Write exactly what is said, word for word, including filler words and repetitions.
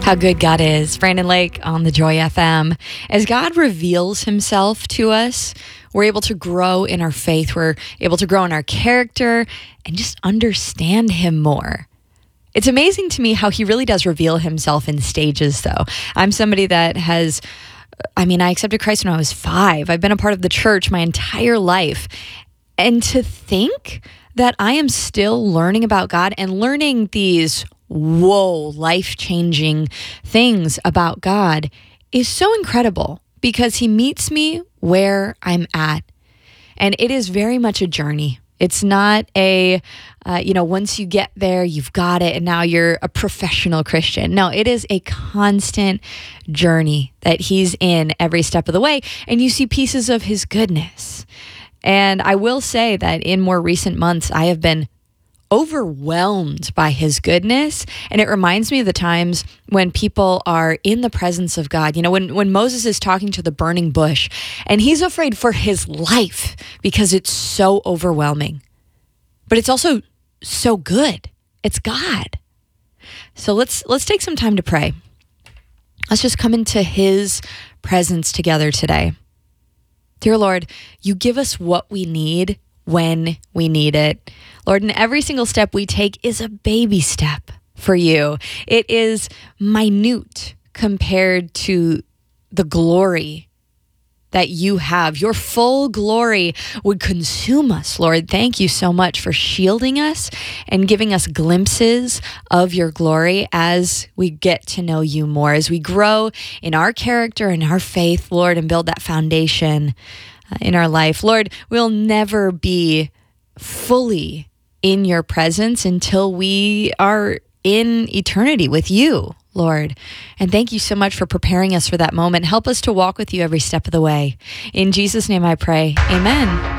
How good God is. Brandon Lake on the Joy F M. As God reveals himself to us, we're able to grow in our faith. We're able to grow in our character and just understand him more. It's amazing to me how he really does reveal himself in stages, though. I'm somebody that has, I mean, I accepted Christ when I was five. I've been a part of the church my entire life. And to think that I am still learning about God and learning these whoa, life-changing things about God is so incredible because he meets me where I'm at. And it is very much a journey. It's not a, uh, you know, once you get there, you've got it, and now you're a professional Christian. No, it is a constant journey that he's in every step of the way, and you see pieces of his goodness. And I will say that in more recent months, I have been overwhelmed by his goodness. And it reminds me of the times when people are in the presence of God. You know, when, when Moses is talking to the burning bush and he's afraid for his life because it's so overwhelming. But it's also so good. It's God. So let's let's take some time to pray. Let's just come into his presence together today. Dear Lord, you give us what we need when we need it. Lord, and every single step we take is a baby step for you. It is minute compared to the glory that you have. Your full glory would consume us, Lord. Thank you so much for shielding us and giving us glimpses of your glory as we get to know you more, as we grow in our character and our faith, Lord, and build that foundation uh, in our life. Lord, we'll never be fully in your presence until we are in eternity with you, Lord. And thank you so much for preparing us for that moment. Help us to walk with you every step of the way. In Jesus' name I pray. Amen.